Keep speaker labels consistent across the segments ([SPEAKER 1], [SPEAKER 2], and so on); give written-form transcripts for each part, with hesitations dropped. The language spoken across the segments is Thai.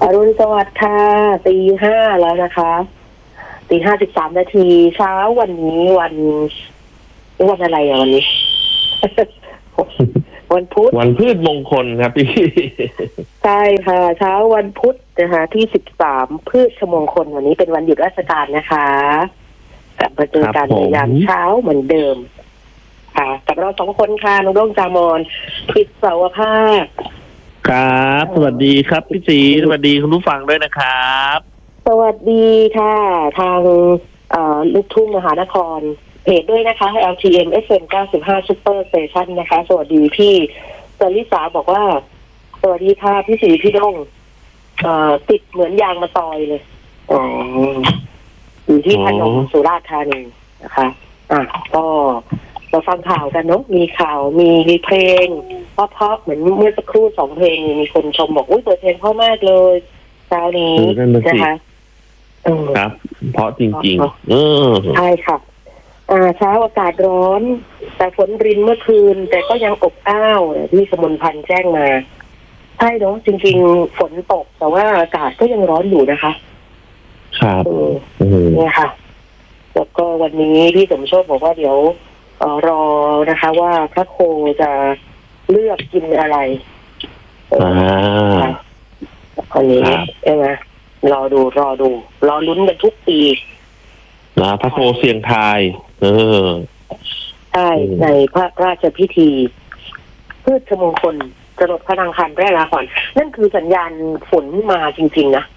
[SPEAKER 1] อรุณสวัสดิ์ค่ะตี 5แล้วนะคะตี 5:13เช้าวันนี้วันอะไรอะวันนี้ วันพุธ
[SPEAKER 2] วันพืชมงคลครับพี่
[SPEAKER 1] ใช่ค่ะเช้าวันพุธนะคะที่13พืชมงคลวันนี้เป็นวันหยุดราชการนะคะกลับมาเจอกันในยามเช้าเหมือนเดิมค่ะกับเรา2 คนค่ะน้องด้งจามอนปิดเสาร์ภาค
[SPEAKER 2] ครับสวัสดีครับพี่สีสวัสดีคุณผู้ฟังด้วยนะครับ
[SPEAKER 1] สวัสดีค่ะทางลูกทุ่งมหานครเพจด้วยนะคะ LTM FM 95 Super Station นะคะสวัสดีพี่สลิสาบอกว่าสวัสดีค่ะพี่สีพี่ด้งติดเหมือนยางมะตอยเลยอยู่ที่พนมสุราษฎร์ธานีนะคะก็เราฟังข่าวกันเนาะมีข่าวมีเพลงเพราะเหมือนเมื่อสักครู่2 เพลงมีคนชมบอกอุ้ยเปิดเพลงเพราะมากเลยเช้านี้นะคะ
[SPEAKER 2] ครับเพราะจริง
[SPEAKER 1] ๆใช่ค่ะเช้าอากาศร้อนแต่ฝนรินเมื่อคืนแต่ก็ยังอบอ้าวที่สมนพันธ์แจ้งมาใช่เนาะจริงๆฝนตกแต่ว่าอากาศก็ยังร้อนอยู่นะคะ
[SPEAKER 2] ครับ
[SPEAKER 1] เนี่ยค่ะแล้วก็วันนี้พี่สมโชคบอกว่าเดี๋ยวรอนะคะว่าพระโคจะเลือกกินอะไรคนนี้ใช่ไหมรอลุ้นกันทุกปี
[SPEAKER 2] นะพระโคเสียงไทย
[SPEAKER 1] ใช่ในพระราชพิธีพืชมงคลจรดพระนางคันแรกละก่อนนั่นคือสัญญาณฝนมาจริงๆนะ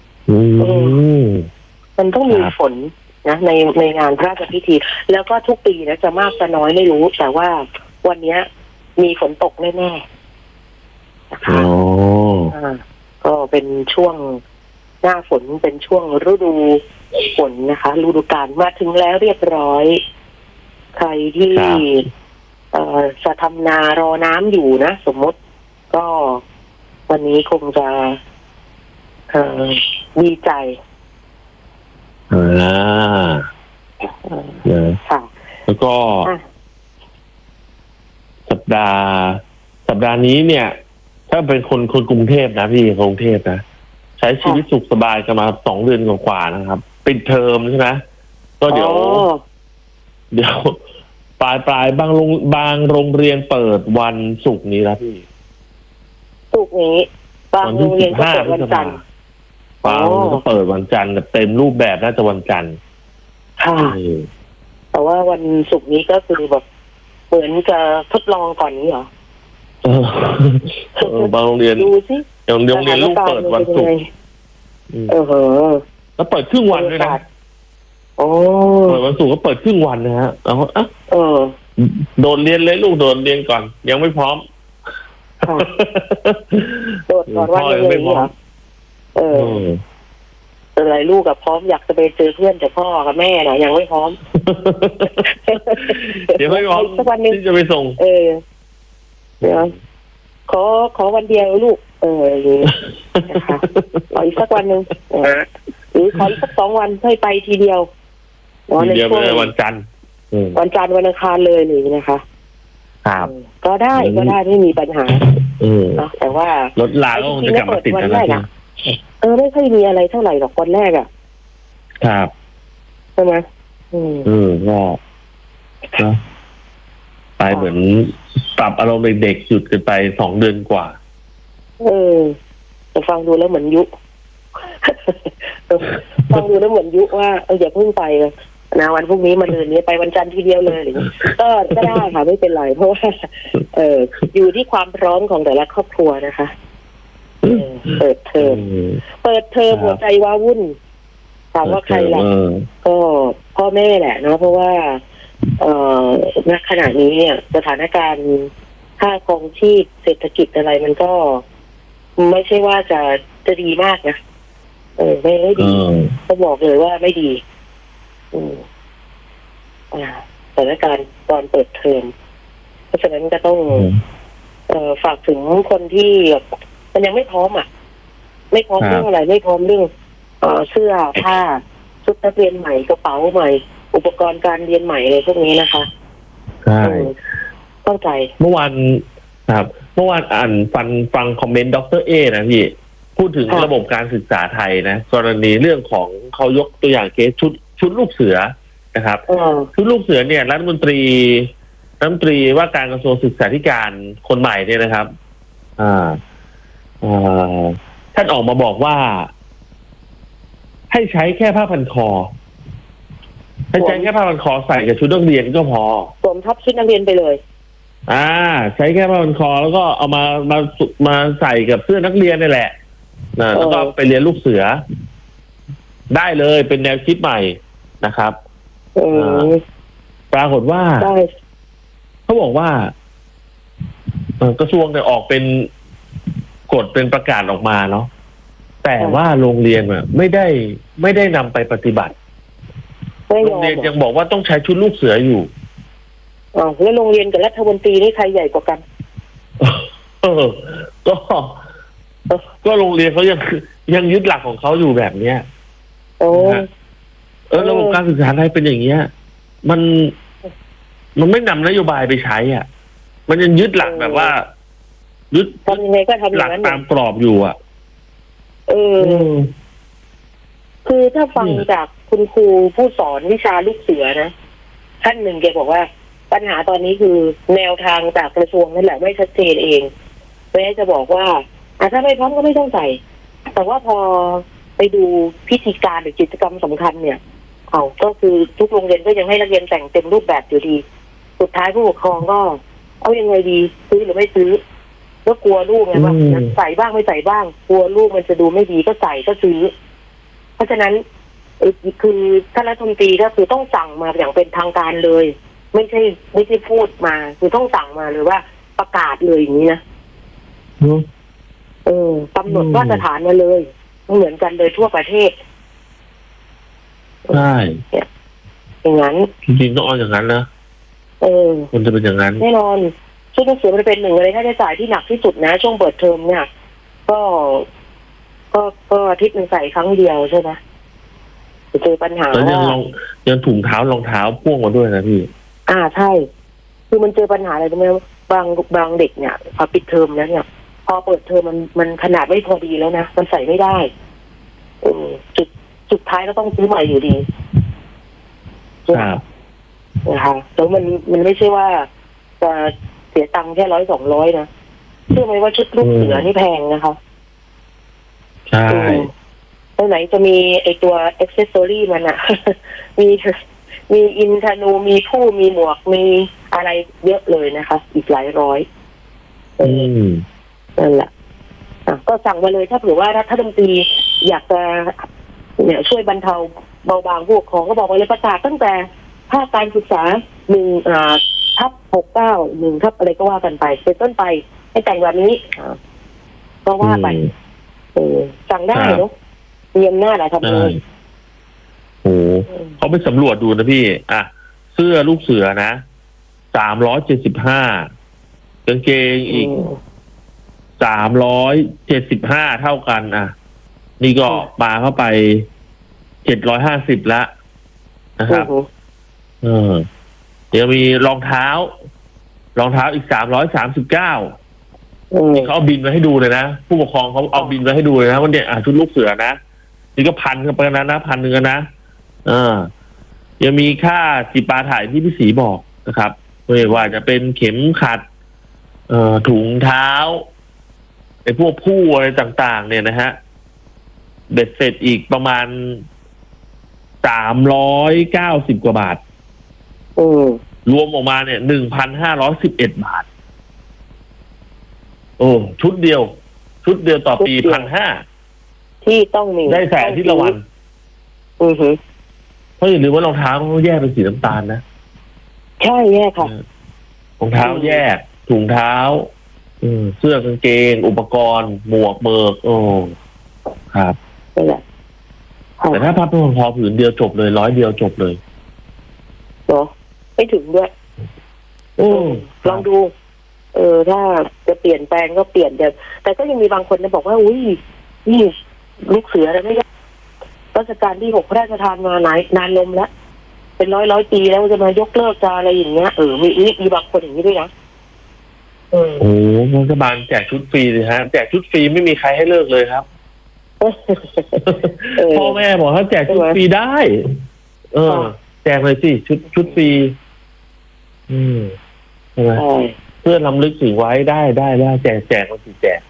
[SPEAKER 1] มันต้องมีฝนนะในงานพระราชพิธีแล้วก็ทุกปีนะจะมากจะน้อยไม่รู้แต่ว่าวันนี้มีฝนตกแน่ๆนะคะก็เป็นช่วงหน้าฝนเป็นช่วงฤดูฝนนะคะฤดูกาลมาถึงแล้วเรียบร้อยใครที่จะทำนารอน้ำอยู่นะสมมติก็วันนี้คงจะดีใจ
[SPEAKER 2] ค่ะแล้วก็สัปดาห์นี้เนี่ยถ้าเป็นคนกรุงเทพนะพี่กรุงเทพนะใช้ชีวิตสุขสบายกันมา2 เดือนกว่าๆนะครับปิดเทอมใช่ไหมก็เดี๋ยวปลายบางโรงเรียนเปิดวันศุกร์นี้แล้วพี่
[SPEAKER 1] ศุกร์นี้บางโรงเรียนก็เปิดวันจันทร์
[SPEAKER 2] บางก็เปิดวันจันทร์เต็มรูปแบบน่าจะวันจันทร์
[SPEAKER 1] ค่ะแต่ว่าวันศุกร์นี้ก็คือแบบเหมือนจะทดลองก่อนนี้เหร
[SPEAKER 2] อบางโรงเรียน
[SPEAKER 1] ดูสิ
[SPEAKER 2] โรงเรียนลูกเปิดวันศุกร์แล้วเปิดครึ่งวันด้วยนะเปิดวันศุกร์ก็เปิดครึ่งวันนะฮะโดนเรียนเลยลูกโดนเรียนก่อนยังไม่พร้อม
[SPEAKER 1] โดดก่อนวันเลยเหรออะไรลูกกับพร้อมอยากจะไปเจอเพื่อนแต่พ่อกับแม่น่ะยังไม่พร้อม
[SPEAKER 2] เดี๋ยวไม่พร้อมที่จะไปส่ง
[SPEAKER 1] เดี๋ยวขอวันเดียวลูกนะคะขออีกสักวันนึงหรือขออีกสัก2 วันให้ไปทีเดียว
[SPEAKER 2] ในช่วงวันจันทร์
[SPEAKER 1] วันอังคารเลยหรือนะคะ
[SPEAKER 2] ครับ
[SPEAKER 1] ก็ได้ไม่มีปัญหาแต่ว่าร
[SPEAKER 2] ถลาก็คงจะกลับมาติดกัน
[SPEAKER 1] นะไม่ค่อยมีอะไรเท่าไหร่หรอกวันแรก
[SPEAKER 2] ครับ
[SPEAKER 1] ใช่ไหม
[SPEAKER 2] ก็ไปเหมือนปรับอารมณ์เด็กๆหยุดกันไป2 เดือนกว่า
[SPEAKER 1] แต่ฟังดูแล้วเหมือนยุฟังดูแล้วเหมือนยุว่าอย่าเพิ่งไปนะวันพรุ่งนี้มาเดือนนี้ไปวันจันทร์ทีเดียวเลยก็ได้ค่ะไม่เป็นไรเพราะว่าอยู่ที่ความพร้อมของแต่ละครอบครัวนะคะเปิดเทอมหัวใจว้าวุ่นถามว่าใครล่ะก็พ่อแม่แหละเนาะเพราะว่าณขณะนี้เนี่ยสถานการณ์ค่าครองชีพเศรษฐกิจอะไรมันก็ไม่ใช่ว่าจะดีมากนะไม่ดีก็บอกเลยว่าไม่ดีสถานการณ์ตอนเปิดเทอมเพราะฉะนั้นก็ต้องฝากถึงคนที่มันยังไม่พร้อมไม่พร้อมเรื่องอะไรไม่พร้อมเรื่องเสื้อผ้าชุดนักเรียนใหม่กระเป๋าใหม่อุปกรณ์การเรียนใหม่อะไรพวกนี้นะคะ
[SPEAKER 2] ใช่
[SPEAKER 1] เข้าใจ
[SPEAKER 2] เมื่อวานอ่านฟังคอมเมนต์ดร.เอนะพี่พูดถึง
[SPEAKER 1] ค่ะ
[SPEAKER 2] ระบบการศึกษาไทยนะกรณีเรื่องของเขายกตัวอย่างเคสชุดลูกเสือนะครับ ชุดลูกเสือเนี่ยรัฐมนตรีว่าการกระทรวงศึกษาธิการคนใหม่เนี่ยนะครับท่านออกมาบอกว่า ให้ใช้แค่ผ้าพันคอให้ใช้แค่ผ้าพันคอใส่กับชุดนักเรียนก็พอ
[SPEAKER 1] สวมทับชุดนักเรียนไปเลย
[SPEAKER 2] ใช้แค่ผ้าพันคอแล้วก็เอามาใส่กับเสื้อนักเรียนนี่แหละแล้วก็ไปเรียนลูกเสือ ได้เลยเป็นแนวคิดใหม่นะครับปรากฏว่าเขาบอกว่ากระทรวงเนี่ยออกเป็นกฎเป็นประกาศออกมาเนาะแต่ว่าโรงเรียนไม่ได้นำไปปฏิบัติโรงเรียนยังบอกว่าต้องใช้ชุดลูกเสืออยู่
[SPEAKER 1] แล้วโรงเรียนกับรัฐมนตรีนี่ใครใหญ่กว่ากัน
[SPEAKER 2] ก็โรงเรียนเขายังยึดหลักของเขาอยู่แบบเนี้ยระบบการศึกษาไทยเป็นอย่างเงี้ยมันไม่นำนโยบายไปใช้อ่ะมันยังยึดหลักแบบว่ายึด
[SPEAKER 1] ทำยังไงก็ทำอย่างนั้น
[SPEAKER 2] หลักตามกรอบอยู่อ่ะ
[SPEAKER 1] คือถ้าฟังจากคุณครูผู้สอนวิชาลูกเสือนะท่านหนึ่งแกบอกว่าปัญหาตอนนี้คือแนวทางจากกระทรวงนั่นแหละไม่ชัดเจนเองแม้จะบอกว่าถ้าไม่พร้อมก็ไม่ต้องใส่แต่ว่าพอไปดูพิธีการหรือกิจกรรมสำคัญเนี่ยก็คือทุกโรงเรียนก็ยังให้นักเรียนแต่งเต็มรูปแบบอยู่ดีสุดท้ายผู้ปกครองก็เอายังไงดีซื้อหรือไม่ซื้อก็กลัวลูกไงว่าใส่บ้างไม่ใส่บ้างกลัวลูกมันจะดูไม่ดีก็ใส่ก็ซื้อเพราะฉะนั้นคือท่านรัฐมนตรีก็คือต้องสั่งมาอย่างเป็นทางการเลยไม่ใช่พูดมาคือต้องสั่งมาเลยว่าประกาศเลยอย่างนี้นะกำหนดมาตรฐานมาเลยเหมือนกันเลยทั่วประเทศ
[SPEAKER 2] ใช่
[SPEAKER 1] อย่างนั้น
[SPEAKER 2] จริงๆต้องเอาอย่างนั้นนะมันจะเป็นอย่างนั้น
[SPEAKER 1] แน่นอนชุดหนังสือมันเป็นหนึ่งในค่าใช้จ่ายที่หนักที่สุดนะช่วงเปิดเทอมเนี่ยก็อาทิตย์นึงใส่ครั้งเดียวใช่ไหมเจอปัญหา
[SPEAKER 2] แล้วยังถุงเท้ารองเท้าพ่วงมาด้วยนะพี่
[SPEAKER 1] ใช่คือมันเจอปัญหาอะไรรู้ไหมบางเด็กเนี่ยพอปิดเทอมแล้วเนี่ยพอเปิดเทอมมันขนาดไม่พอดีแล้วนะมันใส่ไม่ได้สุดท้ายก็ต้องซื้อใหม่อยู่ดี
[SPEAKER 2] ครับ
[SPEAKER 1] นะคะแล้วมันไม่ใช่ว่าจะเสียตังค์แค่100-200นะเชื่อไหมว่าชุดลูกเสือนี่แพงนะคะ
[SPEAKER 2] ใช่
[SPEAKER 1] ไหนจะมีไอตัวอ็อกเซสซอรี่มันอะมีอินทนูมีผู้มีหมวกมีอะไรเยอะเลยนะคะอีกหลายร้อยนั่นแหละก็สั่งมาเลยถ้าเผื่อว่ารัฐมนตรีอยากจะเนี่ยช่วยบรรเทาเบาบางพวกของก็บอกว่าเลยประกาศตั้งแต่ภาคการศึกษา1/69อะไรก็ว่ากันไปเป็นต้นไปให้แต่งแบบนี้ก็ว่าไปสั่งได้เนาะมีอำนาจอะไรทำเลย
[SPEAKER 2] เขาไปสำรวจดูนะพี่เสื้อลูกเสือนะ375กางเกงอีก375เท่ากันนี่ก็ปาเข้าไป750แล้วนะครับเดี๋ยวมีรองเท้าอีก339นี่เขาเอาบินมาให้ดูเลยนะผู้ปกครองเขาเอาบินมาให้ดูเลยนะว่าเนี่ยชุดลูกเสือนะนี่ก็1,000กันไปนะ1,000นะยังมีค่าจิปาถะที่พี่ศรีบอกนะครับไม่ว่าจะเป็นเข็มขัดถุงเท้าไอ้พวกผู้อะไรต่างๆเนี่ยนะฮะเบ็ดเสร็จอีกประมาณ390กว่าบาทรวมออกมาเนี่ย1,511 บาทชุดเดียวต่อปี 1,500
[SPEAKER 1] ที่ต้องมี
[SPEAKER 2] ได้ใส่อาทิตย์ละวันเพราะอย่าลืมว่ารองเท้าเขาแยกเป็นสีน้ำตาลนะ
[SPEAKER 1] ใช่แยกค่ะ
[SPEAKER 2] รองเท้าแยกถุงเท้าเสื้อกางเกงอุปกรณ์หมวกเบิกครับแต่ถ้าพับเป็นพอผืนเดียวจบเลย100เดียวจบเลย
[SPEAKER 1] เหรอไม่ถึงด้วยลองดูถ้าจะเปลี่ยนแปลงก็เปลี่ยนแต่ก็ยังมีบางคนนะบอกว่าอุ้ยนี่ลูกเสืออะไรไม่ได้รัชกาลที่6พระราชทานมานานลมแล้วเป็นร้อยปีแล้วจะมายกเลิกจะอะไรอย่างเงี้ยมีบางคนอย่างนี้ด้วยนะ
[SPEAKER 2] รัฐบาลแจกชุดฟรีเลยฮะแจกชุดฟรีไม่มีใครให้เลิกเลยครับพ่อแม่บอกถ้าแจกชุดฟรีได้ แจกเลยสิชุดฟรีใช่ไหมเพื่อรำลึกถึงไว้ได้แจกมันสิแจก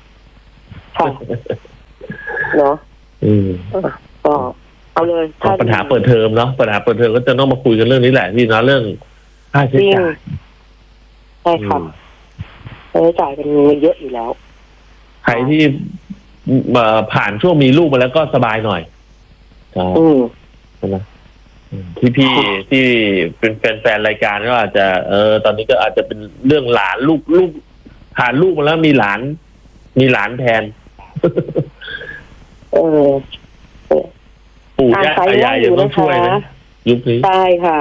[SPEAKER 1] เนาะก็เอาเลย
[SPEAKER 2] ปัญหาเปิดเทอมเนาะปัญหาเปิดเทอมก็จะต้องมาคุยกันเรื่องนี้แหละพี่นะเรื่องค่าใช้จ่าย
[SPEAKER 1] ใช่ค่ะค่าใช้จ่ายเป็นเงินเยอะอยู่แล้ว
[SPEAKER 2] ใครที่ผ่านช่วงมีลูกมาแล้วก็สบายหน่อยใช่ไหมพี่ที่เป็นแฟนรายการก็อาจจะตอนนี้ก็อาจจะเป็นเรื่องหลานลูกผ่านลูกมาแล้วมีหลานแทนปู่ย่าตายายยังต้องช่วยนะยุคนี้
[SPEAKER 1] ใช่ค่ะ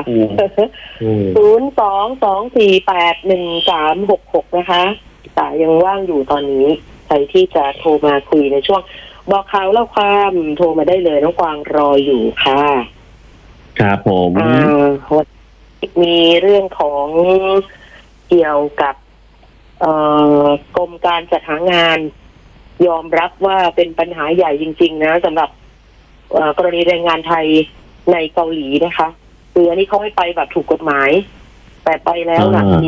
[SPEAKER 1] 02-248-1366นะคะแต่ยังว่างอยู่ตอนนี้ใครที่จะโทรมาคุยในช่วงบอกข่าวเล่าความโทรมาได้เลยน้องกวางรออยู่ค่ะ
[SPEAKER 2] ครับผม
[SPEAKER 1] มีเรื่องของเกี่ยวกับกรมการจัดหางานยอมรับว่าเป็นปัญหาใหญ่จริงๆนะสำหรับกรณีแรงงานไทยในเกาหลีนะคะคืออันนี้เขาไม่ไปแบบถูกกฎหมายแต่ไปแล้วหนี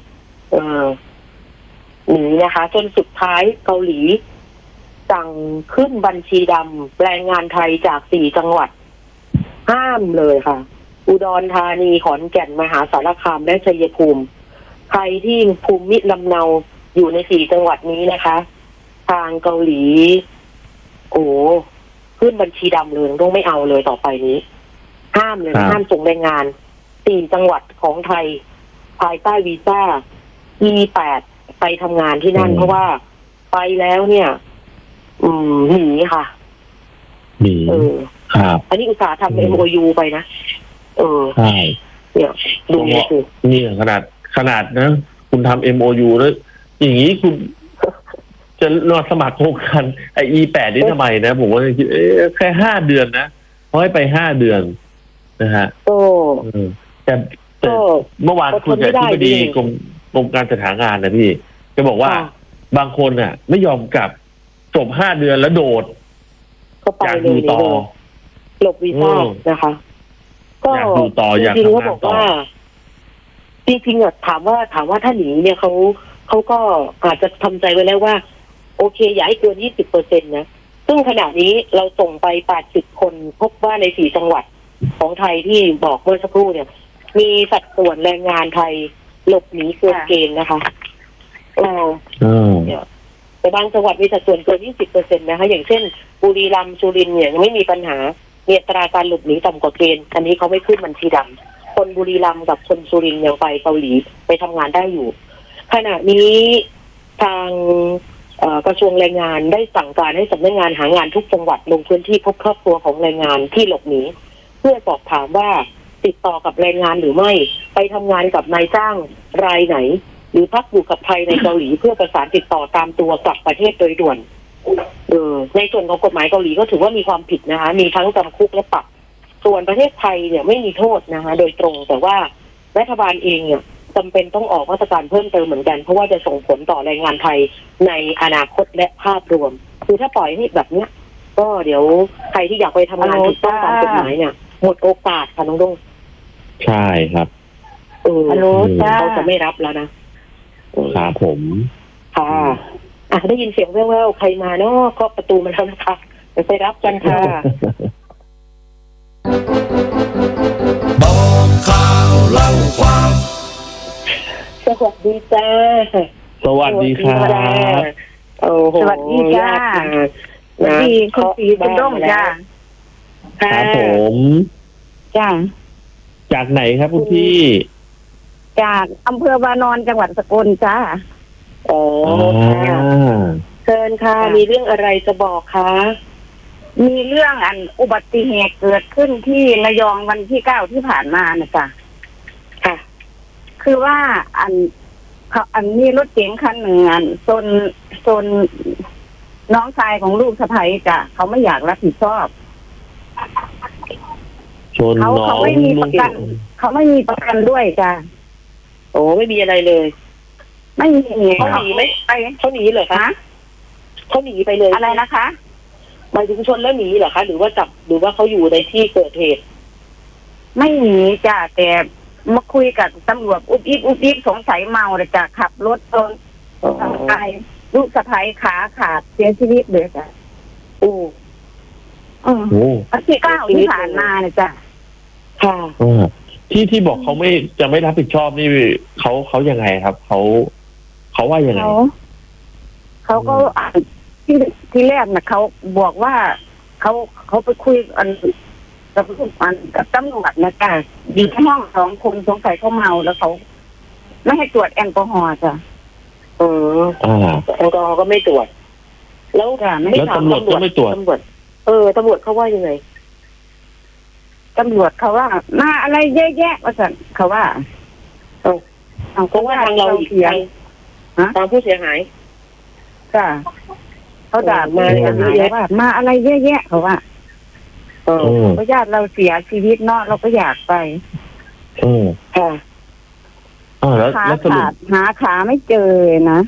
[SPEAKER 1] นะคะจนสุดท้ายเกาหลีสั่งขึ้นบัญชีดำแรงงานไทยจาก4 จังหวัดห้ามเลยค่ะอุดรธานีขอนแก่นมหาสารคามและชัยภูมิใครที่ภูมิลำเนาอยู่ใน4 จังหวัดนี้นะคะทางเกาหลีขึ้นบัญชีดำเลยต้องไม่เอาเลยต่อไปนี้ห้ามเลยห้ามส่งแรงงาน4 จังหวัดของไทยภายใต้วีซ่า E8 ไปทำงานที่นั่นเพราะว่าไปแล้วเนี่ยหนีค่ะ
[SPEAKER 2] ครับ
[SPEAKER 1] อันนี้อุตสาห์ทำ MOU ไปนะ
[SPEAKER 2] ใช่
[SPEAKER 1] เนี่ยดูสิ
[SPEAKER 2] นี่ขนาดนะคุณทำ MOU แล้วอย่างนี้คุณจะรอสมัครโครงการไอ้ E8 นี่ทำไมนะผมว่าแค่5 เดือนนะเขาให้ไป5 เดือนนะฮะแต่เมื่อวานคุยกับที่บดีกรมการจัดหางานนะพี่จะบอกว่าบางคนน่ะไม่ยอมกลับจบ5 เดือนแล้วโดด
[SPEAKER 1] อยากดูต่อหลบวีซ่านะคะก็
[SPEAKER 2] อยากดูต่ออยากทำงานต่อ
[SPEAKER 1] จริงๆถามว่าถ้าหนีเนี่ยเขาก็อาจจะทำใจไว้แล้วว่าโอเคอย่าให้เกิน 20% นะซึ่งขณะนี้เราส่งไป80 คนพบว่าใน4 จังหวัดของไทยที่บอกเมื่อสักครู่เนี่ยมีสัดส่วนแรงงานไทยหลบหนีเกินเกณฑ์นะคะแต่บางจังหวัดมีสัดส่วนเกิน 20% นะคะอย่างเช่นบุรีรัมย์สุรินทร์เนี่ยยังไม่มีปัญหามีอัตราการหลบหนีต่ำกว่าเกณฑ์อันนี้เขาไม่ขึ้นบัญชีดำคนบุรีรัมย์กับคนสุรินทร์ยังไปเกาหลีไปทำงานได้อยู่ขณะนี้ทางกระทรวงแรงงานได้สั่งการให้สำนักงานหางานทุกจังหวัดลงพื้นที่พบครอบครัวของแรงงานที่หลบหนีเพื่อสอบถามว่าติดต่อกับแรงงานหรือไม่ไปทำงานกับนายจ้างรายไหนหรือพักอยู่กับใครในเกาหลีเพื่อประสานติดต่อตามตัวกลับประเทศโดยด่วนในส่วนของกฎหมายเกาหลีก็ถือว่ามีความผิดนะคะมีทั้งจำคุกและปรับส่วนประเทศไทยเนี่ยไม่มีโทษนะคะโดยตรงแต่ว่ารัฐบาลเองเนี่ยจำเป็นต้องออกมาตรการเพิ่มเติมเหมือนกันเพราะว่าจะส่งผลต่อแรงงานไทยในอนาคตและภาพรวมคือถ้าปล่อยให้แบบเนี้ยก็เดี๋ยวใครที่อยากไปทำงานถูกต้องตามกฎหมายเนี่ยหมดโอกาสค่ะน้องดง
[SPEAKER 2] ใช่ครับ
[SPEAKER 1] ฮัลโหลเขาจะไม่รับแล้วนะครับ
[SPEAKER 2] ผม
[SPEAKER 1] ค่ะได้ยินเสียงแว่วๆใครมาเนาะเคาะประตูมาแล้วนะคะไปรับกันค่ะ
[SPEAKER 3] บอกข่าวเล่าความ
[SPEAKER 1] สวัสดีจ้า
[SPEAKER 2] สวัสดีครับ
[SPEAKER 1] สวัสดีจ้า
[SPEAKER 4] สวัสดีคุณสีคุณด้งจ้า
[SPEAKER 2] ครับผม
[SPEAKER 4] จ้า
[SPEAKER 2] จากไหนครับคุณพี่
[SPEAKER 4] จากอำเภอวานอนจังหวัดสกลจ้า
[SPEAKER 1] ค่ะเชิญค่ะมีเรื่องอะไรจะบอกคะ
[SPEAKER 4] มีเรื่องอุบัติเหตุเกิดขึ้นที่ระยองวันที่9ที่ผ่านมานะจ๊ะ
[SPEAKER 1] ค่ะ
[SPEAKER 4] คือว่ามีรถเก๋งคันหนึ่งโซนน้องชายของลูกสะใภ้จ้ะเขาไม่อยากรับผิดชอบเขาไม่มีประกันด้วยจ้ะ
[SPEAKER 1] โอ้ไม่มีอะไรเลย
[SPEAKER 4] ไม่มี
[SPEAKER 1] เขาหนีไหมเขาหนีเหรอคะเขาหนีไปเลย
[SPEAKER 4] อะไรนะคะ
[SPEAKER 1] หมายถึงชนแล้วหนีเหรอคะหรือว่าจับหรือว่าเขาอยู่ในที่เกิดเหตุ
[SPEAKER 4] ไม่หนีจ้ะแต่มาคุยกับตำรวจอุบอิบสงสัยเมาเลยจ้ะขับรถจนตายลูกสะใภ้ขาขาดเสียชีวิตเลยจ้ะ
[SPEAKER 1] โอ้
[SPEAKER 2] โอ้
[SPEAKER 4] วันที่9ที่ผ่านมาเนี่ยจ้ะ
[SPEAKER 1] ค่ะ
[SPEAKER 2] ที่บอกเขาจะไม่รับผิดชอบนี่เขายังไงครับเขาว่ายังไง
[SPEAKER 4] เขาก็ที่แรกนะเขาบอกว่าเขาไปคุยกันกับตำรวจนะจ้ะอยู่ที่ห้อง2 คนสงสัยเขาเมาแล้วเขาไม่ให้ตรวจแอลกอฮอล์จ้ะ
[SPEAKER 1] แอลกอฮอล์ก็ไม่ตรวจแล้ว
[SPEAKER 4] จ้ะไม่
[SPEAKER 2] แล้วตำรวจก็ไม่ตรวจ
[SPEAKER 1] ตำรวจตำรวจเขาว่ายังไง
[SPEAKER 4] ตำรวจเขาว่ามาอะไรเยอะแยะว่าสั่นเขาว่า
[SPEAKER 1] เพราะว่าทางเราอีกทางผู้เสียหาย
[SPEAKER 4] จ้ะเขาด่ามาเสียหายว่ามาอะไรเยอะแยะเขาว่าเพราะญาติเราเสียชีวิตเนาะเราก็อยากไป
[SPEAKER 1] ค่ะ
[SPEAKER 2] แล้วสรุป
[SPEAKER 4] หาขาไม่เจอนะ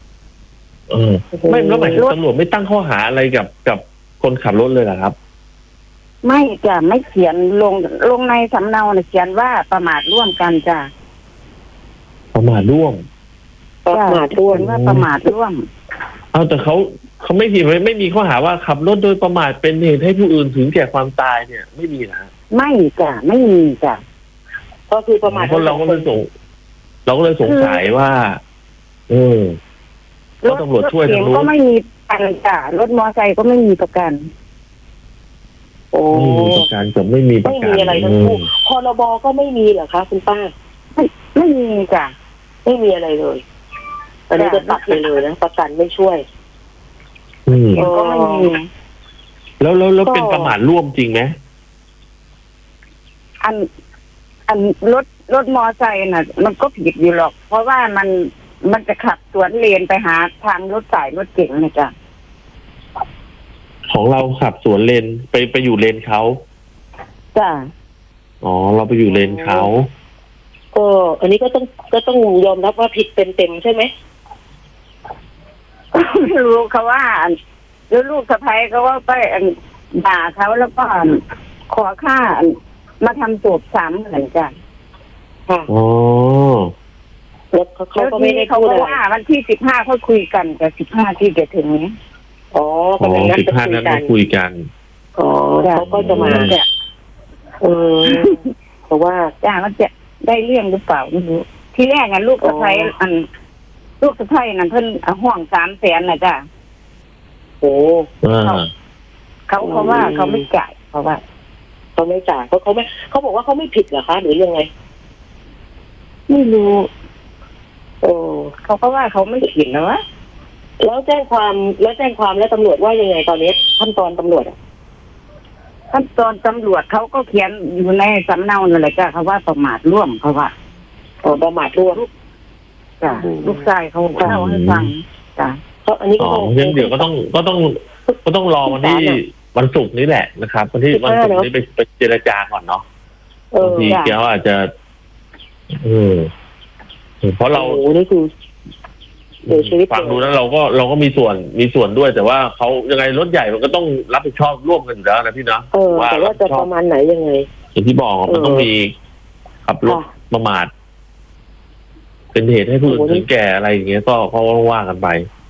[SPEAKER 2] ไม่แล้วหมายถึงตำรวจไม่ตั้งข้อหาอะไรกับคนขับรถเลยเหรอครับ
[SPEAKER 4] ไม่จ้ะไม่เขียนลงในสำเนาเนี่ยเขียนว่าประมาทร่วมกันจ้ะ
[SPEAKER 2] ประมาทร่วม
[SPEAKER 4] ว่าประมาทร่วม
[SPEAKER 2] แต่เขาไม่มีข้อหาว่าขับรถโดยประมาทเป็นเหตุให้ผู้อื่นถึงแก่ความตายเนี่ยไม่มีนะ
[SPEAKER 4] ไม่จ้ะไม่มีจ้ะ
[SPEAKER 1] ก็คือประมาท
[SPEAKER 2] เราก็เลยสงสัยว่า
[SPEAKER 4] รถตำรวจช่วยทั้งนู้นก็ไม่มีประกันจ้ะรถมอเตอร์ไซค์ก็ไม่มีประกัน
[SPEAKER 2] ไม่มีประกันกับไม่มีประกัน
[SPEAKER 1] ไม่มีอะไรทั้งคู่พรบก็ไม่มีเหรอคะคุณป้า
[SPEAKER 4] ไม่มีจ้ะ
[SPEAKER 1] ไม่มีอะไรเลยอันนี้จะตัดไปเลยนะประกันไม่ช่วย
[SPEAKER 4] ก็ไม่มี
[SPEAKER 2] แล้วเป็นประมาทร่วมจริงไหม
[SPEAKER 4] อันรถมอไซค์น่ะมันก็ผิดอยู่หรอกเพราะว่ามันจะขับสวนเลนไปหาทางรถสายรถเก๋งนะจ๊ะ
[SPEAKER 2] ของเราขับสวนเลนไปอยู่เลนเขา
[SPEAKER 4] จ้ะ
[SPEAKER 2] เราไปอยู่เลนเขา
[SPEAKER 1] ก็อันนี้ก็ต้องยอมรับว่าผิดเต็มใช่ไหม
[SPEAKER 4] ไม่รู้เขาว่าแล้วลูกสะใภ้ก็ว่าไปด่าเขาแล้วก็ขอค่ามาทำศพ3 เหมือนกัน
[SPEAKER 1] ค่ะแล้วเขาก็ไม่ได้
[SPEAKER 4] เขาว่าวันที่15เขาคุยกันแต่15ที่จะถึงนี้
[SPEAKER 2] กำลังนัดคุยกัน
[SPEAKER 1] เขาก็จะมาเนี่ยเพราะว่า
[SPEAKER 4] จ้ามันจะได้เรื่องหรือเปล่าไม่รู้ที่แรกงั้นลูกสะใภ้ลูกสะใภ้นั่นเพิ่นห่วง300,000นะจ้ะเขาว่าเขาไม่จ่ายเพราะว่า
[SPEAKER 1] เขาไม่จ่ายเพราะเขาบอกว่าเขาไม่ผิดเหรอคะหรือยังไง
[SPEAKER 4] ไม่รู้เขาก็ว่าเขาไม่ผิดนะวะ
[SPEAKER 1] แล้วแจ้งความแล้วตำรวจว่ายังไงตอนนี้ขั้นตอนตำรวจ
[SPEAKER 4] เขาก็เขียนอยู่ในสำเนานั่นแหละจ้ะเขาว่าประมาทร่วมเขาว่า
[SPEAKER 1] ประมาทร่วม
[SPEAKER 4] จ้ะลูกชายเขาเล่าให้ฟังจ้ะ
[SPEAKER 1] อันนี้ก็
[SPEAKER 2] เดี๋ยวก็ต้องรอวันที่วันศุกร์นี้แหละนะครับวันศุกร์นี้ไปเจรจาก่อนเนาะบางทีแกอาจจะเพราะเรา
[SPEAKER 1] นี่คือเดี๋ยวชีวิต
[SPEAKER 2] ฟังดูแล้วเราก็มีส่วนด้วยแต่ว่าเขายังไงรถใหญ่มันก็ต้องรับผิดชอบร่วมกันอยู่แล้วนะพี่นะ
[SPEAKER 1] แต่ว่าจะประมาณไหนยังไง
[SPEAKER 2] อย่างที่บอกมันต้องมีขับรถประมาทเป็นเหตุให้ผู้อื่นถึงแก่อะไรอย่างเงี้ยก็ว่ากันไป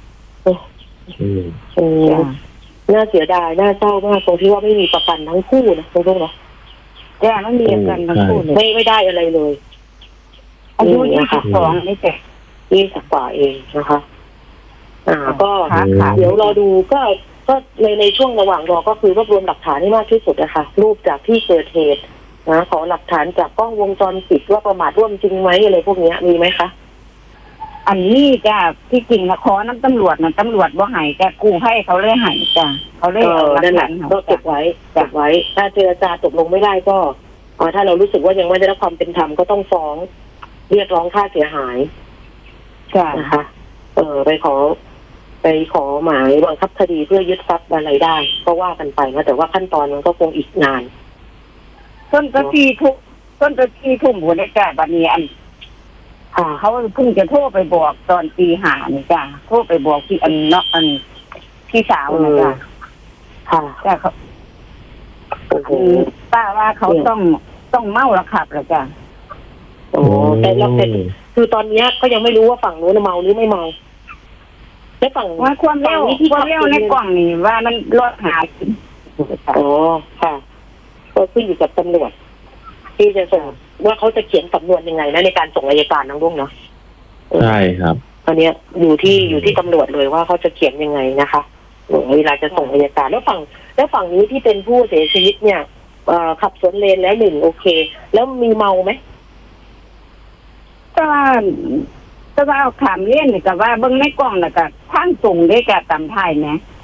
[SPEAKER 1] น่าเสียดายน่าเศร้ามากตรงที่ว่าไม่มีประกันทั้งคู่นะตรงๆเนาะ
[SPEAKER 4] ไม่มีประกันทั้งคู่
[SPEAKER 1] ไม่ได้อะไรเลย
[SPEAKER 4] อายุ22นี่แต่
[SPEAKER 1] 20 กว่าเองนะคะก็เดี๋ยวรอดูก็ในช่วงระหว่างรอก็คือรวบรวมหลักฐานให้มากที่สุดนะคะรูปจากที่เกิดเหตุนะขอหลักฐานจากกล้องวงจรปิดว่าประมาทร่วมจริงไหมอะไรพวกนี้มีไหมคะ
[SPEAKER 4] อันนี้จ้ะที่จริงนะขอน้ำตำรวจบ่ให้แต่กู้ให้เขาเลยให้จ้ะเขาเลยเอาหลักฐาน
[SPEAKER 1] ก็เก็บไว้ถ้าเจรจาตกลงไม่ได้ก็ถ้าเรารู้สึกว่ายังไม่ได้รับความเป็นธรรมก็ต้องฟ้องเรียกร้องค่าเสียหายนะคะไปขอหมายบังคับคดีเพื่อยึดทรัพย์อะไรได้ก็ว่ากันไปนะแต่ว่าขั้นตอนมันก็คงอีกนาน
[SPEAKER 4] ต้นตะทีทุ่มหัวในจ้ะบัดนี้เขาเพิ่งจะโทรไปบอกตอนตี 5นี่จ้ะโทรไปบอกที่พี่สาวนะจ้ะ
[SPEAKER 1] ค่ะ
[SPEAKER 4] แต่เขา
[SPEAKER 1] โอ้โห
[SPEAKER 4] ป้าว่าเขาต้องเมาแล้วขับแล้วจ้ะ
[SPEAKER 1] โอ้แต่เราเป็นคือตอนเนี้ยก็ยังไม่รู้ว่าฝั่งนู้นเมาหรือไม่เมาแล้วฝั่ง
[SPEAKER 4] ว่าความเร็วในกล่องนี่ว่ามันลดหาย
[SPEAKER 1] อ๋อค่ะก็ขึ้นอยู่กับตำรวจที่จะส่งว่าเขาจะเขียนสำนวนยังไงนะในการส่งอัยการน้องรุ่งเนาะ
[SPEAKER 2] ใช่ครับ
[SPEAKER 1] ตอนเนี้ยอยู่ที่ตำรวจเลยว่าเขาจะเขียนยังไงนะคะเวลาจะส่งอัยการแล้วฝั่งนี้ที่เป็นผู้เสียชีวิตเนี่ยขับสวนเลนแล้วหนึ่งโอเค แล้วมีเมาไหม
[SPEAKER 4] แต่ว่าเอาขามเล่นนี่ก็ว่าเบิ่งในกล่องน่ะก็ทางส่งได้กับตามท้ายแหม